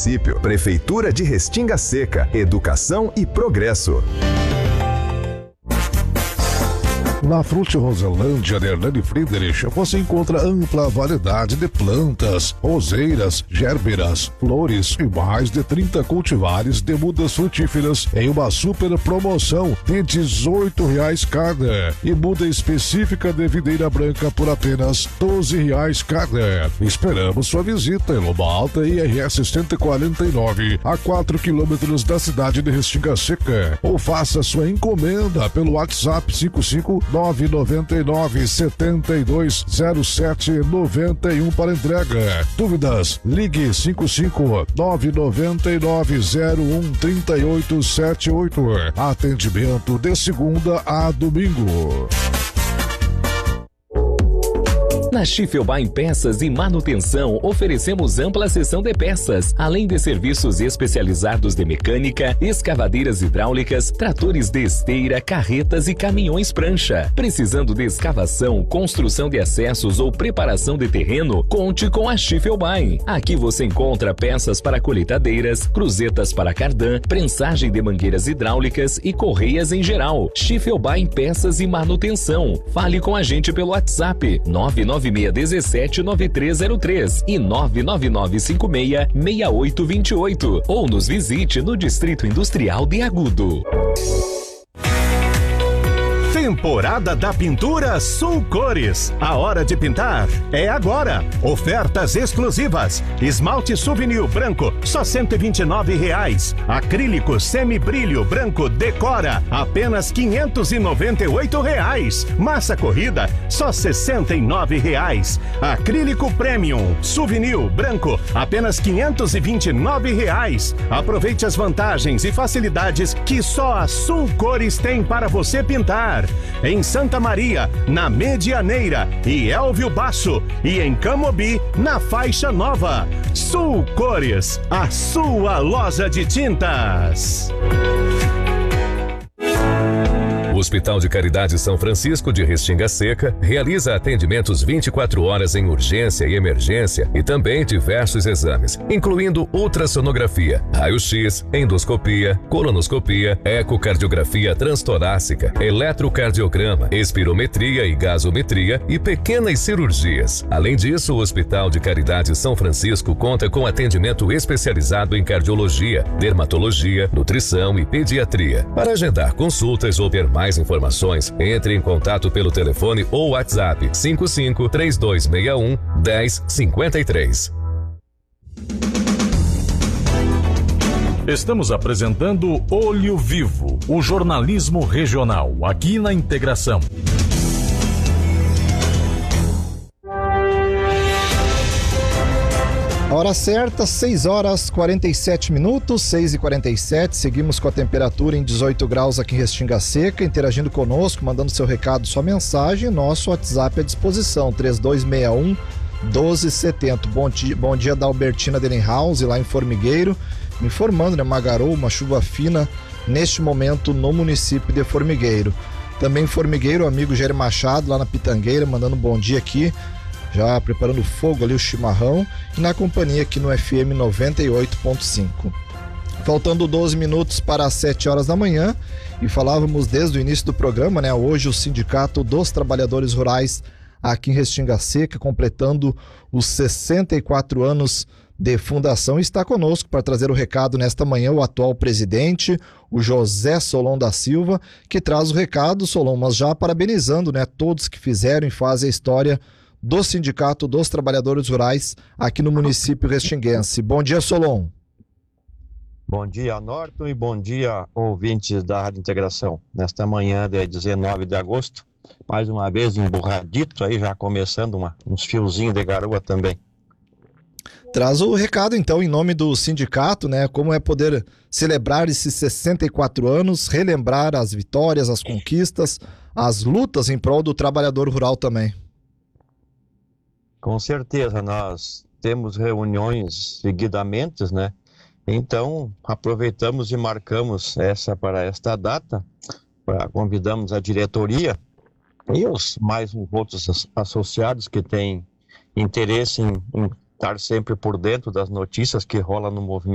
município. Prefeitura de Restinga Seca, educação e progresso. Na Frute Roselândia de Hernani Friedrich, você encontra ampla variedade de plantas, roseiras, gérberas, flores e mais de 30 cultivares de mudas frutíferas em uma super promoção de R$18 cada. E muda específica de videira branca por apenas R$12 cada. Esperamos sua visita em Loma Alta e RS 149, a 4 quilômetros da cidade de Restinga Seca. Ou faça sua encomenda pelo WhatsApp 55999720791 para entrega. Dúvidas? Ligue 55999013878. Atendimento de segunda a domingo. Na Schiffelbein Peças e Manutenção, oferecemos ampla seção de peças, além de serviços especializados de mecânica, escavadeiras hidráulicas, tratores de esteira, carretas e caminhões prancha. Precisando de escavação, construção de acessos ou preparação de terreno, conte com a Schiffelbein. Aqui você encontra peças para colheitadeiras, cruzetas para cardan, prensagem de mangueiras hidráulicas e correias em geral. Schiffelbein Peças e Manutenção. Fale com a gente pelo WhatsApp 996179303 e 999566828 ou nos visite no Distrito Industrial de Agudo. Temporada da Pintura Sul Cores. A hora de pintar é agora. Ofertas exclusivas. Esmalte Souvenir branco, só R$129. Acrílico semibrilho branco Decora, apenas R$598. Massa corrida, só R$69. Acrílico Premium Souvenir branco, apenas R$529. Aproveite as vantagens e facilidades que só a Sul Cores tem para você pintar. Em Santa Maria, na Medianeira e Elvio Basso, e em Camobi, na Faixa Nova. Sul Cores, a sua loja de tintas. O Hospital de Caridade São Francisco de Restinga Seca realiza atendimentos 24 horas em urgência e emergência e também diversos exames, incluindo ultrassonografia, raio-x, endoscopia, colonoscopia, ecocardiografia transtorácica, eletrocardiograma, espirometria e gasometria e pequenas cirurgias. Além disso, o Hospital de Caridade São Francisco conta com atendimento especializado em cardiologia, dermatologia, nutrição e pediatria. Para agendar consultas ou ter mais informações, entre em contato pelo telefone ou WhatsApp 55-3261-1053. Estamos apresentando Olho Vivo, o jornalismo regional, aqui na Integração. A hora certa, 6 horas 47 minutos, 6h47, seguimos com a temperatura em 18 graus aqui em Restinga Seca, interagindo conosco, mandando seu recado, sua mensagem, nosso WhatsApp à disposição, 3261-1270. Bom dia da Albertina Delenhouse, lá em Formigueiro, me informando, né, uma garoa, uma chuva fina, neste momento no município de Formigueiro. Também em Formigueiro, o amigo Jair Machado, lá na Pitangueira, mandando um bom dia aqui, já preparando fogo ali, o chimarrão, e na companhia aqui no FM 98.5. Faltando 12 minutos para as 7 horas da manhã, e falávamos desde o início do programa, né? Hoje o Sindicato dos Trabalhadores Rurais aqui em Restinga Seca, completando os 64 anos de fundação, está conosco para trazer o recado nesta manhã o atual presidente, o José Solon da Silva, que traz o recado, Solon, mas já parabenizando, né, todos que fizeram e fazem a história do Sindicato dos Trabalhadores Rurais aqui no município restinguense. Bom dia, Solon. Bom dia, Norton, e bom dia, ouvintes da Rádio Integração. Nesta manhã de 19 de agosto, mais uma vez emburradito aí, já começando uns fiozinhos de garoa também. Traz o recado, então, em nome do sindicato, né? Como é poder celebrar esses 64 anos, relembrar as vitórias, as conquistas, as lutas em prol do trabalhador rural também. Com certeza, nós temos reuniões seguidamente, né? Então, aproveitamos e marcamos para esta data, convidamos a diretoria e os mais outros associados que têm interesse em estar sempre por dentro das notícias que rolam no movimento